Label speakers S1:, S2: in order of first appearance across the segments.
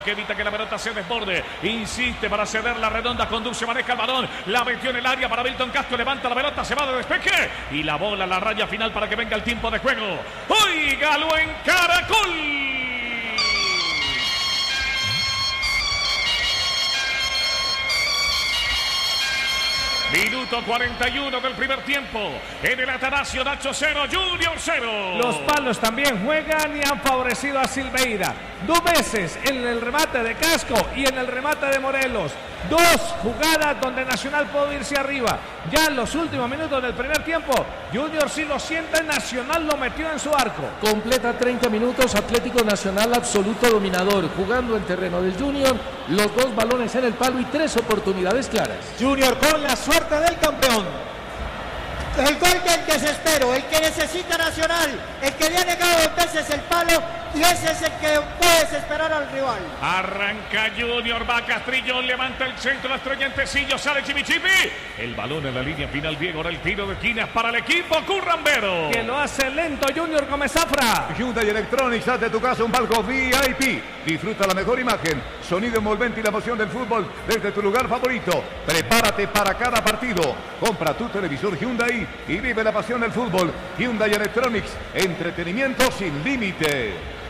S1: Que evita que la pelota se desborde, insiste para ceder la redonda, conduce, maneja el balón, la metió en el área para Milton Castro, levanta la pelota, se va de despeje y la bola a la raya final para que venga el tiempo de juego. ¡Óigalo en Caracol! Minuto 41 del primer tiempo. En el Atanasio, Nacho 0, Junior 0.
S2: Los palos también juegan y han favorecido a Silveira. 2 veces en el remate de Casco y en el remate de Morelos. 2 jugadas donde Nacional pudo irse arriba. Ya en los últimos minutos del primer tiempo, Junior sí lo siente, Nacional lo metió en su arco.
S3: Completa 30 minutos, Atlético Nacional absoluto dominador, jugando en terreno del Junior, los 2 balones en el palo y 3 oportunidades claras.
S4: Junior con la suerte del campeón. El gol del desespero, el que necesita Nacional, el que le ha negado 2 veces el palo y ese es el que puede desesperar al rival.
S1: Arranca Junior, va Castrillón, levanta el centro, la estrella en Tecillo, sale Chimichipi. El balón en la línea final, Diego, ahora el tiro de esquinas para el equipo currambero.
S2: Que lo hace lento Junior Gómez Zafra.
S5: Hyundai Electronics, haz de tu casa un palco VIP. Disfruta la mejor imagen, sonido envolvente y la emoción del fútbol desde tu lugar favorito. Prepárate para cada partido. Compra tu televisor Hyundai y vive la pasión del fútbol. Hyundai Electronics, entretenimiento sin límite.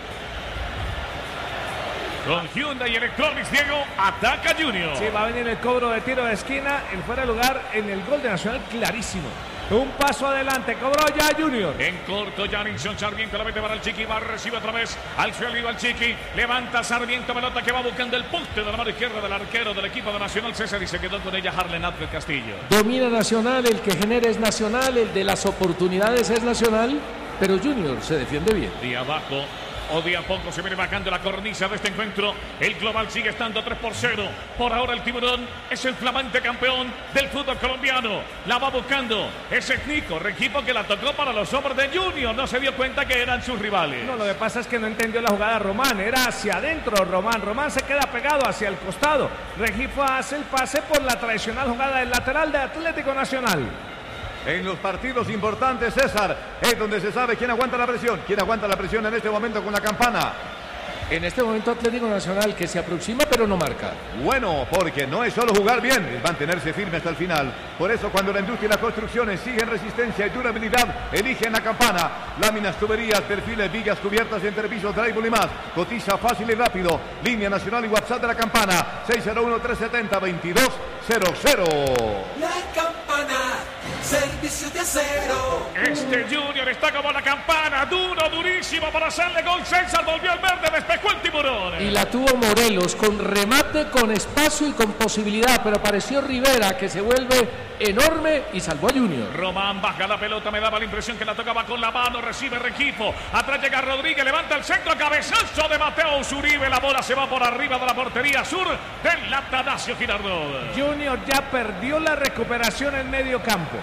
S1: Con Hyundai Electronics, Diego, ataca Junior.
S2: Sí, va a venir el cobro de tiro de esquina, el fuera de lugar en el gol de Nacional, clarísimo. Un paso adelante, cobró ya Junior.
S1: En corto, Janison Sarmiento la mete para el Chiqui, va, recibe otra vez al suelo y va el Chiqui. Levanta Sarmiento, pelota que va buscando el poste de la mano izquierda del arquero del equipo de Nacional, César, y se quedó con ella Harlen Atler Castillo.
S3: Domina Nacional, el que genera es Nacional, el de las oportunidades es Nacional, pero Junior se defiende bien.
S1: De abajo. O de a poco se viene bajando la cornisa de este encuentro. El global sigue estando 3-0. Por ahora el Tiburón es el flamante campeón del fútbol colombiano. La va buscando ese Nico Rengifo que la tocó para los hombres de Junior. No se dio cuenta que eran sus rivales.
S2: No, lo que pasa es que no entendió la jugada Román. Era hacia adentro Román. Román se queda pegado hacia el costado. Rengifo hace el pase por la tradicional jugada del lateral de Atlético Nacional.
S5: En los partidos importantes, César, es donde se sabe quién aguanta la presión. ¿Quién aguanta la presión en este momento con la campana?
S3: En este momento Atlético Nacional que se aproxima pero no marca.
S5: Bueno, porque no es solo jugar bien, es mantenerse firme hasta el final. Por eso cuando la industria y las construcciones exigen resistencia y durabilidad, eligen la campana. Láminas, tuberías, perfiles, vigas, cubiertas, entrepisos, drywall y más. Cotiza fácil y rápido. Línea nacional y WhatsApp de la campana. 601-370-2200.
S6: La campana, servicio de acero.
S1: Este Junior está como la campana, duro, durísimo para hacerle gol. César volvió al verde, despejó el Tiburón.
S3: Y la tuvo Morelos con remate, con espacio y con posibilidad, pero apareció Rivera que se vuelve enorme y salvó a Junior.
S1: Román baja la pelota, me daba la impresión que la tocaba con la mano, recibe Rengifo, atrás llega Rodríguez, levanta el centro, cabezazo de Mateo Uribe, la bola se va por arriba de la portería sur del Atanasio Girardot.
S2: Junior ya perdió la recuperación en medio campo.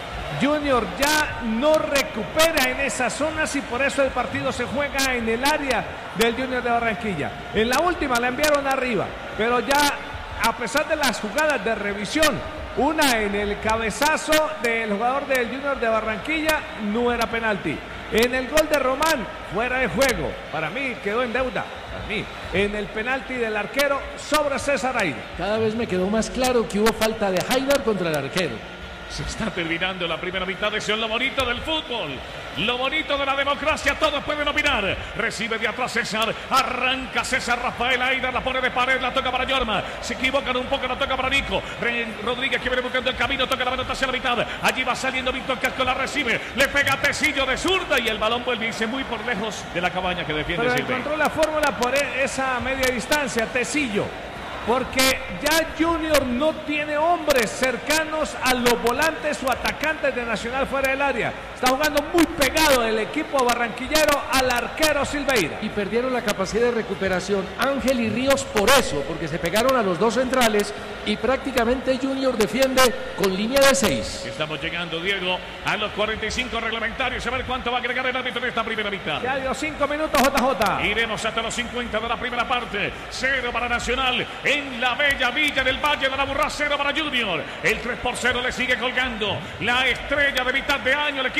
S2: Junior ya no recupera en esas zonas y por eso el partido se juega en el área del Junior de Barranquilla. En la última la enviaron arriba, pero ya a pesar de las jugadas de revisión, una en el cabezazo del jugador del Junior de Barranquilla, no era penalti. En el gol de Román, fuera de juego. Para mí quedó en deuda. Para mí, en el penalti del arquero sobre César Aire.
S3: Cada vez me quedó más claro que hubo falta de Haidar contra el arquero.
S1: Se está terminando la primera mitad de eso, lo bonito del fútbol, lo bonito de la democracia, todos pueden opinar. Recibe de atrás César, arranca César Rafael Aida, la pone de pared, la toca para Yorma, se equivocan un poco, la toca para Nico Rodríguez que viene buscando el camino, toca la pelota hacia la mitad, allí va saliendo Víctor Casco, la recibe, le pega a Tecillo de zurda y el balón vuelve y se muy por lejos de la cabaña que defiende.
S2: Pero
S1: Silva.
S2: encontró la fórmula por esa media distancia, Tecillo. Porque ya Junior no tiene hombres cercanos a los volantes o atacantes de Nacional fuera del área. Está jugando muy pegado el equipo barranquillero al arquero Silveira.
S3: Y perdieron la capacidad de recuperación Ángel y Ríos por eso, porque se pegaron a los 2 centrales y prácticamente Junior defiende con línea de 6.
S1: Estamos llegando, Diego, a los 45 reglamentarios. A ver cuánto va a agregar el árbitro en esta primera mitad.
S2: Ya dio 5 minutos JJ.
S1: Iremos hasta los 50 de la primera parte. 0 para Nacional en la bella villa del Valle de la Burrá, 0 para Junior. El 3-0 le sigue colgando la estrella de mitad de año, el equipo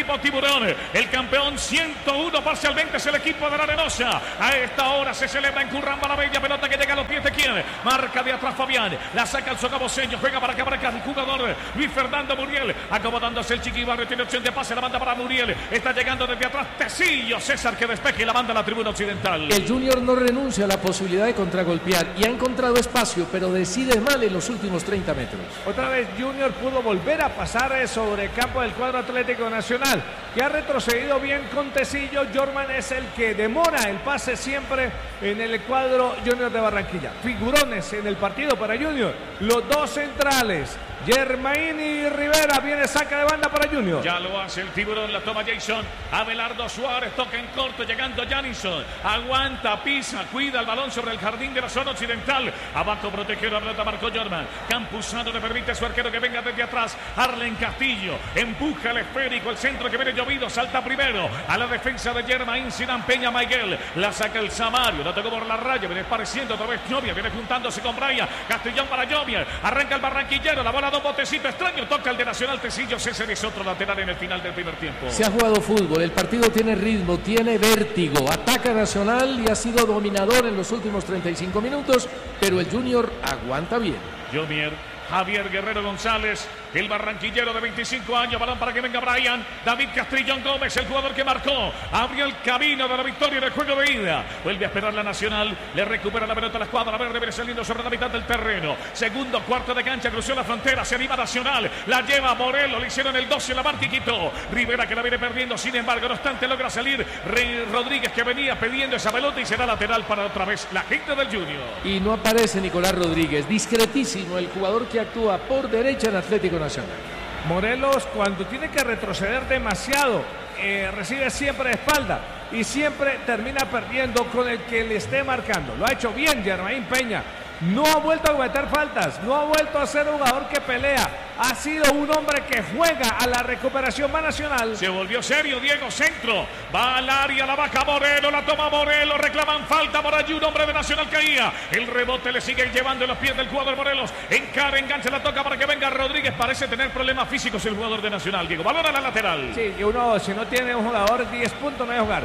S1: equipo Tiburón. El campeón 101 parcialmente es el equipo de la Arenosa. A esta hora se celebra en Curramba la bella pelota que llega a los pies de quién. Marca de atrás Fabián. La saca el socaboseño. Juega para acá el jugador Luis Fernando Muriel. Acomodándose el Chiquibarrio. Tiene opción de pase. La banda para Muriel. Está llegando desde atrás Tecillo. César que despeje y la banda a la tribuna occidental.
S3: El Junior no renuncia a la posibilidad de contragolpear y ha encontrado espacio, pero decide mal en los últimos 30 metros.
S2: Otra vez Junior pudo volver a pasar sobre el campo del cuadro Atlético Nacional, que ha retrocedido bien con Tecillo. Jorman es el que demora el pase siempre en el cuadro Junior de Barranquilla. Figurones en el partido para Junior. Los dos centrales, Germain y Rivera. Viene saca de banda para Junior.
S1: Ya lo hace el Tiburón, la toma Jason. Abelardo Suárez toca en corto, llegando Janison. Aguanta, pisa, cuida el balón sobre el jardín de la zona occidental. Abajo protegió la pelota, marcó Jorman. Campuzano le permite a su arquero que venga desde atrás. Arlen Castillo empuja el esférico, el centro que viene llovido, salta primero a la defensa de Germain. Sinan Peña Miguel, la saca el Samario, la tocó por la raya, viene pareciendo otra vez Jovier, viene juntándose con Brian. Castellón para Jovier, arranca el barranquillero, la bola da un botecito extraño, toca el de Nacional Tecillo. César es otro lateral en el final del primer tiempo.
S3: Se ha jugado fútbol, el partido tiene ritmo, tiene vértigo, ataca Nacional y ha sido dominador en los últimos 35 minutos, pero el Junior aguanta bien.
S1: Jovier, Javier Guerrero González, el barranquillero de 25 años, balón para que venga Brian. David Castrillón Gómez, el jugador que marcó, abrió el camino de la victoria en el juego de ida. Vuelve a esperar la Nacional, le recupera la pelota a la escuadra verde, viene saliendo sobre la mitad del terreno. Segundo cuarto de cancha, cruzó la frontera, se anima Nacional, la lleva Morelos, le hicieron el 12 en la marca y quitó. Rivera que la viene perdiendo, sin embargo, no obstante logra salir Rodríguez, que venía pidiendo esa pelota y será lateral para otra vez la gente del Junior.
S3: Y no aparece Nicolás Rodríguez, discretísimo el jugador que actúa por derecha en Atlético Nacional.
S2: Morelos, cuando tiene que retroceder demasiado, recibe siempre de espalda y siempre termina perdiendo con el que le esté marcando. Lo ha hecho bien Germain Peña. No ha vuelto a cometer faltas, no ha vuelto a ser un jugador que pelea. Ha sido un hombre que juega a la recuperación más Nacional.
S1: Se volvió serio Diego, centro. Va al área, la baja Morelos, la toma Morelos. Reclaman falta por allí, un hombre de Nacional caía. El rebote le siguen llevando en los pies del jugador Morelos. Encara, engancha, la toca para que venga Rodríguez. Parece tener problemas físicos el jugador de Nacional. Diego, balón a la lateral.
S2: Sí, y uno, si no tiene un jugador, 10 puntos no debe jugar.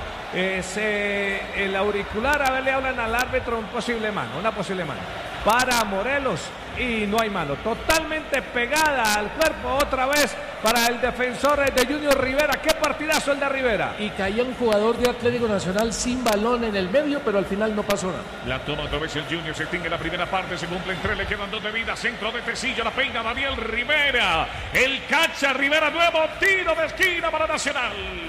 S2: El auricular, a ver, le hablan al árbitro una posible mano. Para Morelos y no hay mano, totalmente pegada al cuerpo otra vez para el defensor de Junior Rivera. Qué partidazo el de Rivera.
S3: Y caía un jugador de Atlético Nacional sin balón en el medio, pero al final no pasó nada.
S1: La toma otra vez el Junior, se extingue la primera parte, se cumplen 3, le quedan 2 de vida. Centro de Tecillo, la peina Daniel Rivera, el cacha Rivera, nuevo tiro de esquina para Nacional.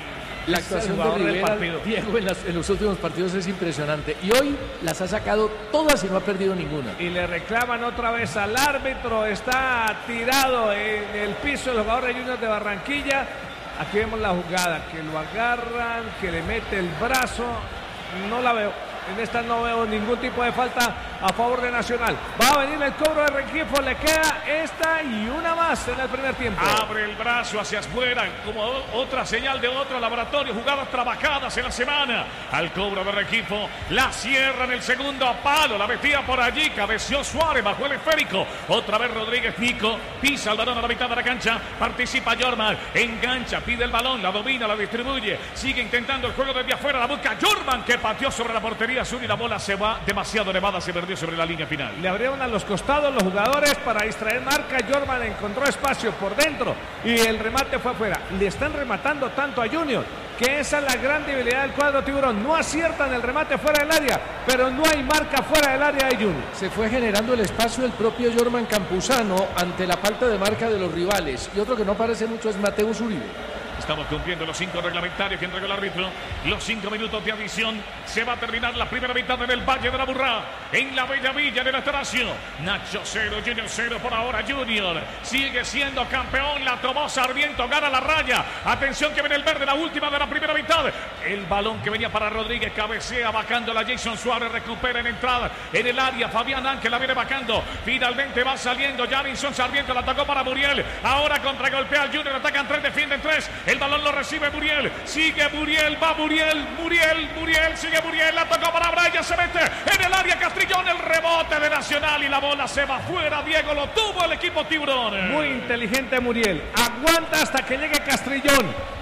S3: La actuación de Rivera, Diego, en los últimos partidos es impresionante. Y hoy las ha sacado todas y no ha perdido ninguna.
S2: Y le reclaman otra vez al árbitro. Está tirado en el piso el jugador de Junior de Barranquilla. Aquí vemos la jugada, que lo agarran, que le mete el brazo. No la veo. En esta no veo ningún tipo de falta a favor de Nacional. Va a venir el cobro de Rengifo. Le queda esta y una más en el primer tiempo.
S1: Abre el brazo hacia afuera como otra señal de otro laboratorio. Jugadas trabajadas en la semana. Al cobro de Rengifo. La cierra en el segundo a palo. La metía por allí. Cabeció Suárez bajo el esférico. Otra vez Rodríguez Nico. Pisa el balón a la mitad de la cancha. Participa Jorman. Engancha. Pide el balón. La domina. La distribuye. Sigue intentando el juego desde afuera. La busca Jorman, que pateó sobre la portería azul y la bola se va demasiado elevada, se perdió sobre la línea final.
S2: Le abrieron a los costados los jugadores para distraer marca. Jorman encontró espacio por dentro y el remate fue afuera. Le están rematando tanto a Junior que esa es la gran debilidad del cuadro Tiburón. No aciertan el remate fuera del área, pero no hay marca fuera del área de Junior.
S3: Se fue generando el espacio el propio Jorman Campuzano ante la falta de marca de los rivales. Y otro que no parece mucho es Mateus Uribe.
S1: Estamos cumpliendo los 5 reglamentarios que entregó el árbitro. Los 5 minutos de adición. Se va a terminar la primera mitad en el Valle de la Burrá. En la Bella Villa del Atanasio. Nacho 0, Junior 0 por ahora. Junior sigue siendo campeón. La tomó Sarmiento, gana la raya. Atención que viene el verde, la última de la primera mitad. El balón que venía para Rodríguez. Cabecea, bajando la Jason Suárez. Recupera en entrada en el área. Fabián Ángel la viene bajando. Finalmente va saliendo Janison Sarmiento. La atacó para Muriel. Ahora contragolpea al Junior. Atacan 3, defienden 3. El balón lo recibe Muriel. Sigue Muriel. Va Muriel. Muriel. Sigue Muriel. La tocó para Brian. Se mete en el área Castrillón. El rebote de Nacional y la bola se va fuera. Diego, lo tuvo el equipo Tiburón.
S2: Muy inteligente Muriel. Aguanta hasta que llegue Castrillón.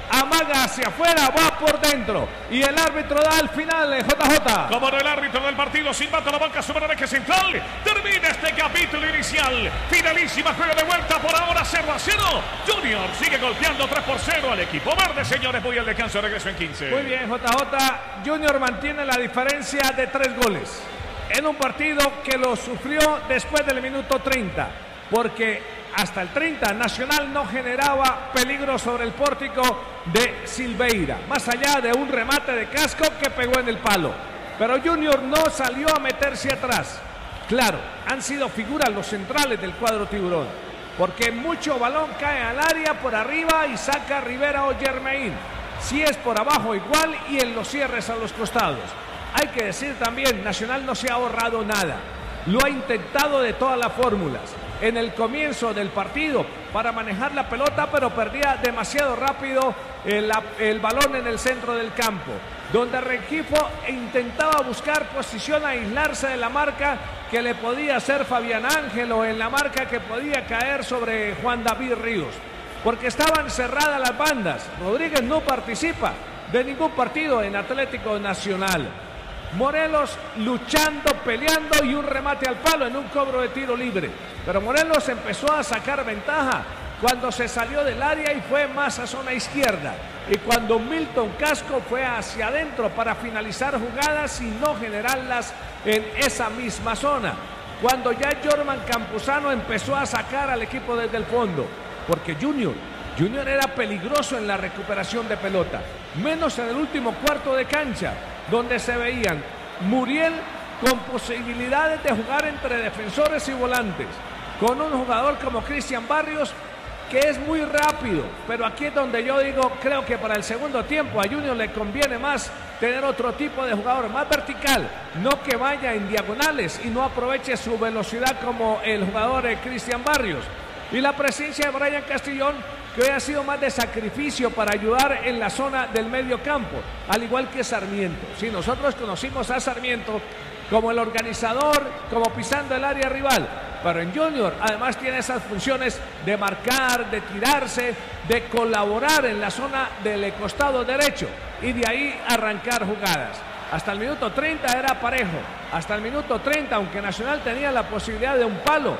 S2: amaga hacia afuera, va por dentro. Y el árbitro da al final, JJ.
S1: Como no, el árbitro del partido silbando la banca sobre el eje central. Termina este capítulo inicial. Finalísima, juego de vuelta por ahora 0-0. Junior sigue golpeando 3-0 al equipo verde, señores. Voy al descanso, regreso en 15.
S2: Muy bien, JJ. Junior mantiene la diferencia de 3 goles. En un partido que lo sufrió después del minuto 30. Porque hasta el 30 Nacional no generaba peligro sobre el pórtico de Silveira, más allá de un remate de Casco que pegó en el palo. Pero Junior no salió a meterse atrás. Claro, han sido figuras los centrales del cuadro tiburón, porque mucho balón cae al área por arriba y saca Rivera o Germain. Si es por abajo igual y en los cierres a los costados. Hay que decir también, Nacional no se ha ahorrado nada. Lo ha intentado de todas las fórmulas. En el comienzo del partido para manejar la pelota, pero perdía demasiado rápido el balón en el centro del campo, donde Rengifo intentaba buscar posición, aislarse de la marca que le podía hacer Fabián Ángel o en la marca que podía caer sobre Juan David Ríos, porque estaban cerradas las bandas. Rodríguez no participa de ningún partido en Atlético Nacional. Morelos luchando, peleando y un remate al palo en un cobro de tiro libre. Pero Morelos empezó a sacar ventaja cuando se salió del área y fue más a zona izquierda. Y cuando Milton Casco fue hacia adentro para finalizar jugadas y no generarlas en esa misma zona. Cuando ya Jorman Campuzano empezó a sacar al equipo desde el fondo. Porque Junior era peligroso en la recuperación de pelota. Menos en el último cuarto de cancha, donde se veían Muriel con posibilidades de jugar entre defensores y volantes, con un jugador como Cristian Barrios que es muy rápido, pero aquí es donde yo digo, creo que para el segundo tiempo a Junior le conviene más tener otro tipo de jugador, más vertical, no que vaya en diagonales y no aproveche su velocidad como el jugador Cristian Barrios. Y la presencia de Brian Castillón, que hoy ha sido más de sacrificio para ayudar en la zona del medio campo, al igual que Sarmiento. Sí, nosotros conocimos a Sarmiento como el organizador, como pisando el área rival, pero en Junior además tiene esas funciones de marcar, de tirarse, de colaborar en la zona del costado derecho y de ahí arrancar jugadas. Hasta el minuto 30 era parejo, hasta el minuto 30, aunque Nacional tenía la posibilidad de un palo,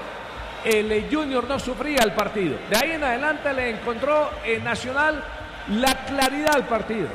S2: el Junior no sufría el partido. De ahí en adelante le encontró en Nacional la claridad al partido.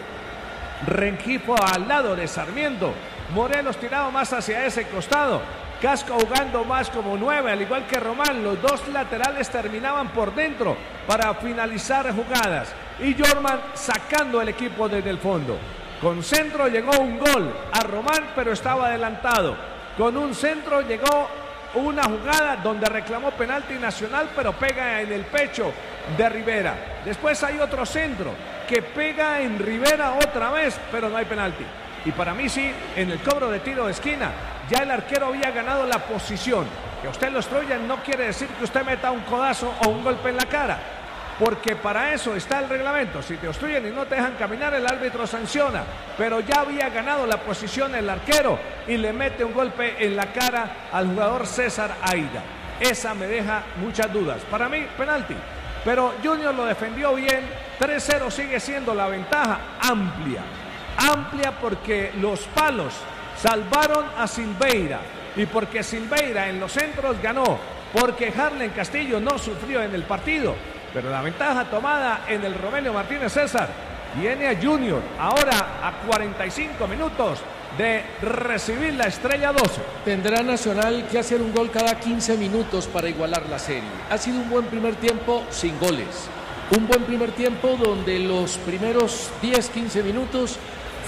S2: Rengifo al lado de Sarmiento, Morelos tirado más hacia ese costado, Casco jugando más como 9, al igual que Román. Los dos laterales terminaban por dentro para finalizar jugadas y Jorman sacando el equipo desde el fondo. Con centro llegó un gol a Román, pero estaba adelantado. Con un centro llegó una jugada donde reclamó penalti Nacional, pero pega en el pecho de Rivera. Después hay otro centro que pega en Rivera otra vez, pero no hay penalti. Y para mí sí, en el cobro de tiro de esquina, ya el arquero había ganado la posición. Que usted lo obstruya no quiere decir que usted meta un codazo o un golpe en la cara, porque para eso está el reglamento. Si te obstruyen y no te dejan caminar, el árbitro sanciona. Pero ya había ganado la posición el arquero y le mete un golpe en la cara al jugador César Aida. Esa me deja muchas dudas. Para mí, penalti. Pero Junior lo defendió bien. 3-0 sigue siendo la ventaja amplia. Amplia porque los palos salvaron a Silveira y porque Silveira en los centros ganó, porque Harlen Castillo no sufrió en el partido. Pero la ventaja tomada en el Romelio Martínez César viene a Junior ahora a 45 minutos de recibir la estrella 12.
S3: Tendrá Nacional que hacer un gol cada 15 minutos para igualar la serie. Ha sido un buen primer tiempo sin goles. Un buen primer tiempo donde los primeros 10-15 minutos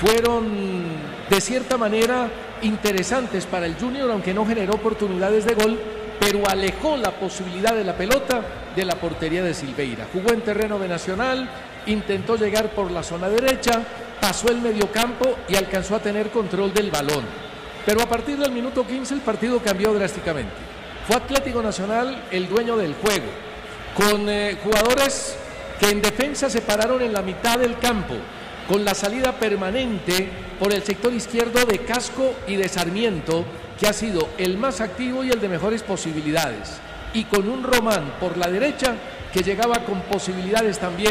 S3: fueron de cierta manera interesantes para el Junior, aunque no generó oportunidades de gol, pero alejó la posibilidad de la pelota de la portería de Silveira. Jugó en terreno de Nacional, intentó llegar por la zona derecha, pasó el mediocampo y alcanzó a tener control del balón. Pero a partir del minuto 15 el partido cambió drásticamente. Fue Atlético Nacional el dueño del juego, con jugadores que en defensa se pararon en la mitad del campo, con la salida permanente por el sector izquierdo de Casco y de Sarmiento, que ha sido el más activo y el de mejores posibilidades, y con un Román por la derecha que llegaba con posibilidades también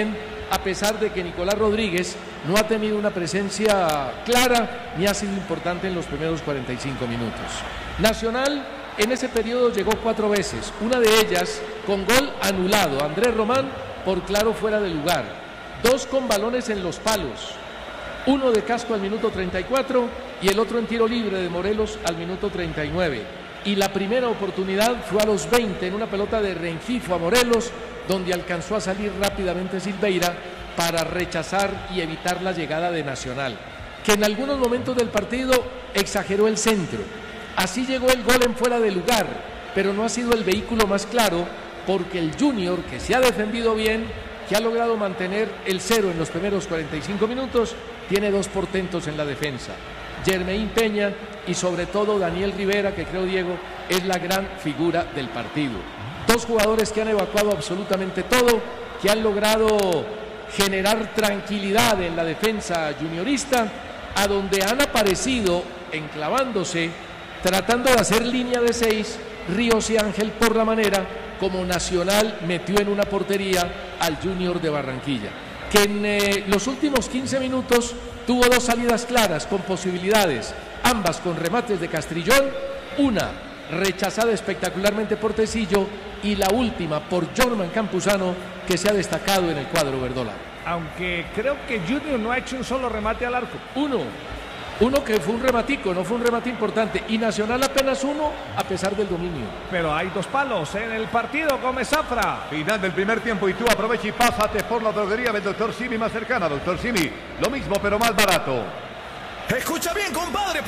S3: a pesar de que Nicolás Rodríguez no ha tenido una presencia clara ni ha sido importante en los primeros 45 minutos. Nacional en ese periodo llegó 4 veces, una de ellas con gol anulado, Andrés Román por claro fuera de lugar, 2 con balones en los palos, uno de Casco al minuto 34 y el otro en tiro libre de Morelos al minuto 39. Y la primera oportunidad fue a los 20 en una pelota de Rengifo a Morelos, donde alcanzó a salir rápidamente Silveira para rechazar y evitar la llegada de Nacional, que en algunos momentos del partido exageró el centro. Así llegó el gol en fuera de lugar, pero no ha sido el vehículo más claro, porque el Junior, que se ha defendido bien, que ha logrado mantener el 0 en los primeros 45 minutos, tiene 2 portentos en la defensa. Jermaine Peña y sobre todo Daniel Rivera, que creo, Diego, es la gran figura del partido. 2 jugadores que han evacuado absolutamente todo, que han logrado generar tranquilidad en la defensa juniorista, a donde han aparecido enclavándose, tratando de hacer línea de 6, Ríos y Ángel, por la manera como Nacional metió en una portería al Junior de Barranquilla, que en los últimos 15 minutos tuvo 2 salidas claras con posibilidades, ambas con remates de Castrillón, una rechazada espectacularmente por Tecillo y la última por Jorman Campuzano, que se ha destacado en el cuadro verdolaga.
S2: Aunque creo que Junior no ha hecho un solo remate al arco.
S3: Uno que fue un rematico, no fue un remate importante, y Nacional apenas uno a pesar del dominio.
S2: Pero hay 2 palos en el partido, Gómez Zafra.
S5: Final del primer tiempo y tú aprovecha y pásate por la droguería del Dr. Simi más cercana. Dr. Simi, lo mismo pero más barato.
S6: Escucha bien, compadre.